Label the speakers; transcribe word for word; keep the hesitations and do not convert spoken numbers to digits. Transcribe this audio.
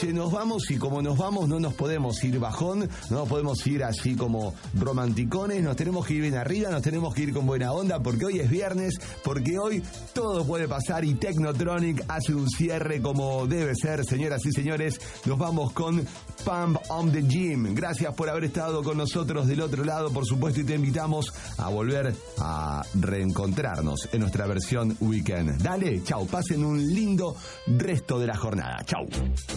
Speaker 1: noche nos vamos y como nos vamos no nos podemos ir bajón, no nos podemos ir así como romanticones, nos tenemos que ir bien arriba, nos tenemos que ir con buena onda porque hoy es viernes, porque hoy todo puede pasar y Technotronic hace un cierre como debe ser, señoras y señores. Nos vamos con Pump on the Gym. Gracias por haber estado con nosotros del otro lado, por supuesto, y te invitamos a volver a reencontrarnos en nuestra versión Weekend. Dale, chau, pasen un lindo resto de la jornada. Chau.